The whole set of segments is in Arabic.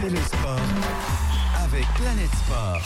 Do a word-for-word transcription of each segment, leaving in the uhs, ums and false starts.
C'est le sport avec Planète Sport.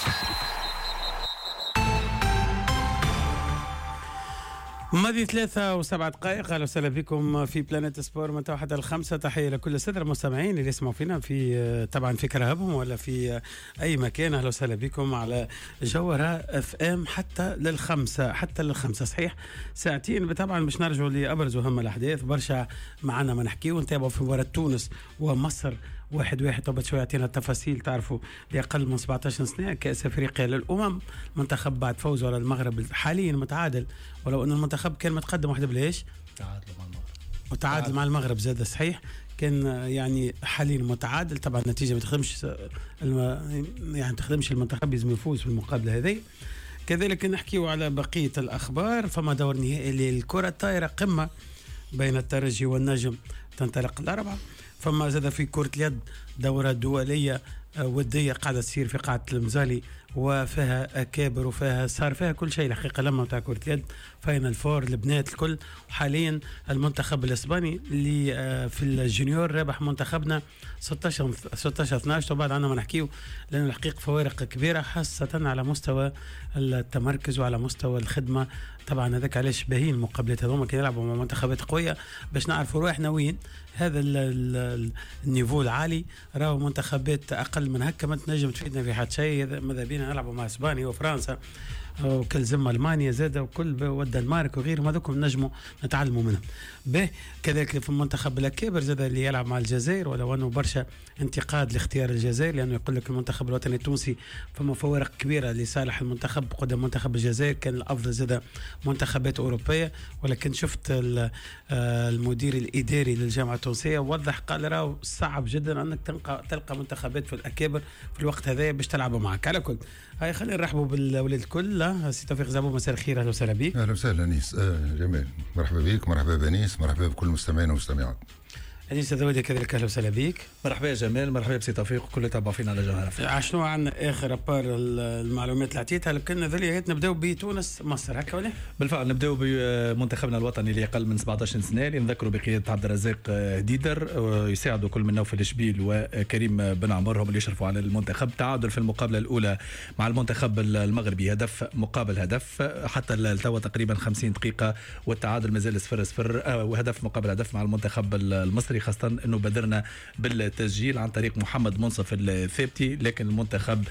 ماضي ثلاثة وسبعة دقائق. أهلا وسهلا بكم في بلانيت سبور من حتى الخمسة. تحية لكل السادة المستمعين اللي يسمعوا فينا في طبعا في كرهبهم ولا في أي مكان. أهلا وسهلا بكم على جوهرة اف ام حتى للخمسة حتى للخمسة صحيح ساعتين. طبعا مش نرجعوا لأبرز وهم الأحداث برشا معنا ما نحكيه ونتابعوا في مباراة تونس ومصر واحد واحد. طبعا شوي يعطينا التفاصيل. تعرفوا لأقل من سبعة عشر سنة كأس أفريقيا للأمم منتخب بعد فوزه على المغرب حاليا متعادل، ولو أن المنتخب كان متقدم واحدة بلاش تعادل مع المغرب وتعادل مع المغرب زاد صحيح. كان يعني حاليا متعادل. طبعا النتيجة ما تخدمش الم... يعني تخدمش المنتخب لازم يفوز في المقابلة هذه. كذلك نحكيو على بقية الأخبار. فما دور نهائي للكرة الطايرة قمة بين الترجي والنجم تنطلق الأربعة. فما زاد في كرة اليد دورة دولية ودية قاعدة تصير في قاعة المزالي وفيها أكابر وفيها صار فيها كل شيء الحقيقة. لما تاع كرة اليد فاينل فور البنات الكل. وحاليا المنتخب الإسباني اللي في الجونيور رابح منتخبنا ستة عشر اثنا عشر. وبعد عنا ما نحكيه لأن الحقيقة فوارق كبيرة خاصة على مستوى التمركز وعلى مستوى الخدمة. طبعا هذاك علاش باهين المقابلات هذوما كي يلعبوا مع منتخبات قوية باش نعرفوا روحنا وين. هذا ال ال النيفو العالي راهو منتخبات أقل من هكا ما تنجم تفيدنا في حد شيء. ماذا بينا نلعبوا مع اسبانيا وفرنسا وكل زم المانيا زاده وكل والدنمارك وغيرهم هذوكم نجموا نتعلموا منهم. به كذلك في المنتخب الاكابر زاد اللي يلعب مع الجزائر، ولو انه برشا انتقاد لاختيار الجزائر لانه يقول لك المنتخب الوطني التونسي فما فوارق كبيره لصالح المنتخب قدام منتخب الجزائر. كان الافضل زاد منتخبات اوروبيه. ولكن شفت المدير الاداري للجامعه التونسيه وضح قال راهو صعب جدا انك تلقى تلقى منتخبات في الاكابر في الوقت هذا باش تلعبوا معك. على كل هاي خلينا نرحبوا بالولاد الكل. سي توفيق زابو مساء الخير. اهلا وسهلا بك. اهلا وسهلا انيس. آه جميل مرحبا بك. مرحبا بانيس. مرحبا بكل المستمعين والمستمعات. انيس الزوادي كذلك اهلا وسهلا بك. مرحبا يا جمال. مرحبا بسي توفيق وكل تابع فينا على جوهرة. شنو عندنا اخر ابار المعلومات اللي عطيتها لكن ذولي نبداو بتونس مصر هكا ولا؟ بالفعل نبداو بمنتخبنا الوطني اللي اقل من سبعة عشر سنه اللي نذكروا بقياده عبد الرزاق هديدر ويساعدوا كل من نوفل الشبيل وكريم بن عمر هم اللي يشرفوا على المنتخب. تعادل في المقابله الاولى مع المنتخب المغربي هدف مقابل هدف حتى التوا تقريبا خمسين دقيقه والتعادل مازال صفر صفر وهدف مقابل هدف مع المنتخب المصري، خاصه انه بدرنا بالتسجيل عن طريق محمد منصف الثابتي، لكن المنتخب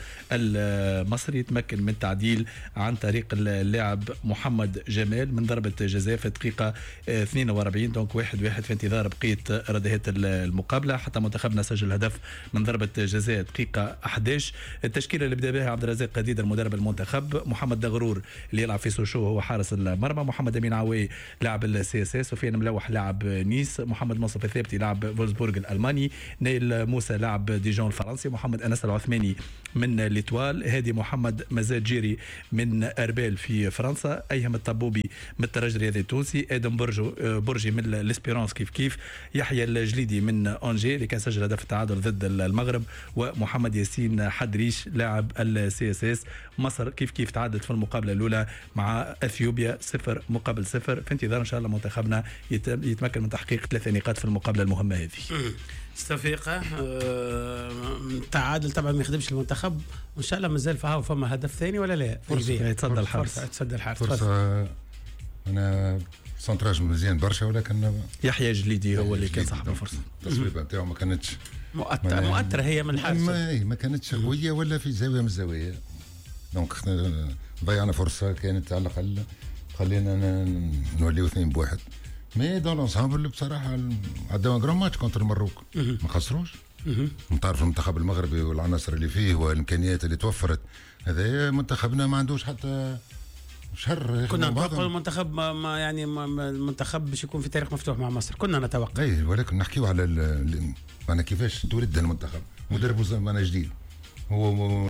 المصري تمكن من تعديل عن طريق اللاعب محمد جمال من ضربة جزاء في الدقيقة اثنين وأربعين. دونك واحد واحد في انتظار بقية ردهات المقابلة حتى منتخبنا سجل هدف من ضربة جزاء دقيقة أحد عشر. التشكيلة اللي بدأ بها عبد الرزاق قديد المدرب المنتخب، محمد دغرور اللي يلعب في سوشو هو حارس المرمى، محمد أمين عوي لاعب السي اس اس، سفيان ملوح لاعب نيس، محمد منصف الثابتي لاعب فولسبورغ الألماني، نايل موسى لاعب ديجون الفرنسي، محمد أنس العثماني من ليتوال، هادي محمد مزاجيري من أربيل في فرنسا، أيهم الطبوبي من الترجي الرياضي التونسي، آدم برجو برجي من الاسبيرانس كيف كيف، يحيى الجليدي من أونجي اللي كان سجل هدف التعادل ضد المغرب، ومحمد ياسين حدريش لاعب السي اس اس. مصر كيف كيف تعادلت في المقابلة الأولى مع أثيوبيا صفر مقابل صفر، في انتظار إن شاء الله منتخبنا يتمكن من تحقيق ثلاثة نقاط في المقابلة المهمة هذه. استفيقة أه تعادل طبعا ما يخدمش المنتخب وان شاء الله مازال فيها فما هدف ثاني ولا لا؟ فرصة يتصدى الحارس. فرصة يتصدى الحارس. فرصة انا سنتراج مزيان برشا ولكن يحيى جليدي هو اللي كان صاحب الفرصة. التصويبة نتاعو ما كانتش مؤثرة مؤثرة هي من الحارس. ما, ما كانتش قوية ولا في زاوية من الزوايا. دونك ضيعنا فرصة كانت على الأقل خلينا نوليو اثنين بواحد. مي دون لونسامبل بصراحه عداو جرام ماتش كونتر المروك ما خسروش. نتعرف المنتخب المغربي والعناصر اللي فيه والامكانيات اللي توفرت، هذا منتخبنا ما عندوش حتى شهر. كنا نتوقع المنتخب ما, ما يعني ما المنتخب باش يكون في تاريخ مفتوح مع مصر، كنا نتوقع. اي ولكن نحكيو على معنا كيفاش تولد المنتخب. مدرب معنا جديد هو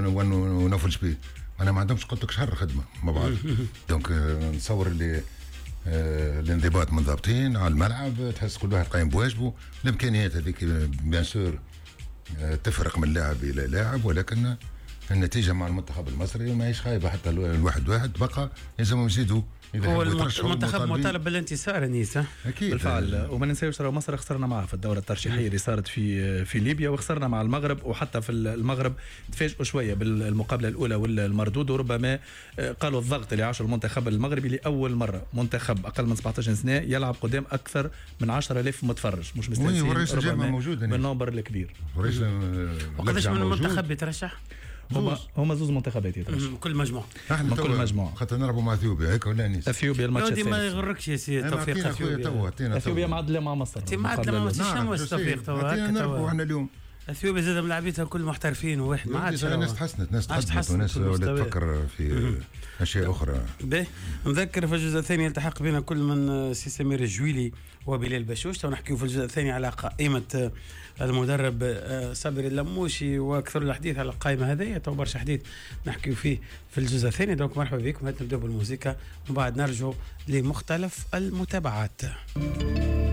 ونوفل شبيه، انا ما عندهمش قلت لك شهر خدمه مع بعض. دونك نصور اللي آه الانضباط منضبطين على الملعب، تحس كل واحد قايم بواجبه. الامكانيات هذيك بيان سور آه تفرق من لاعب الى لاعب، ولكن النتيجه مع المنتخب المصري ماهيش خايبه حتى الواحد واحد. بقى لازم يزيدوا هو المنتخب مطالب بالانتصار انيس اكيد بالفعل. وما ننساوش راه مصر خسرنا معها في الدوره الترشيحيه اللي صارت في في ليبيا، وخسرنا مع المغرب، وحتى في المغرب تفاجئوا شويه بالمقابله الاولى والمردود، وربما قالوا الضغط اللي عاشه المنتخب المغربي لاول مره منتخب اقل من سبعة عشر سنه يلعب قدام اكثر من عشرة آلاف متفرج، مش مستنسين ربما بالنمبر الكبير. وقداش من المنتخب يترشح؟ هما هما زوز منتخبات يترشحوا كل مجموعه من كل مجموعه، خاطر نلعبوا مع اثيوبيا هيك ولا نيس؟ اثيوبيا الماتش الثالث ما يغركش يا سي توفيق. اثيوبيا اثيوبيا معدله مع مصر، انت معدله مع مصر شنو توفيق توا نلعبوا احنا اليوم. اثيوبيا زاد ملاعبيتها كل محترفين وواحد ما عادش الناس تحسنت، ناس تحسنت وناس ولات تفكر في اشياء اخرى. باهي نذكر في الجزء الثاني يلتحق بنا كل من سي سمير الجويلي وبلال بشوش. تو نحكيو في الجزء الثاني على قائمه المدرب صابر اللموشي واكثر الحديث على القائمه هذه. تو برشا حديث نحكيو فيه في الجزء الثاني. دونك مرحبا بكم. هات نبداو بالموسيقى ومن بعد نرجعوا لمختلف المتابعات.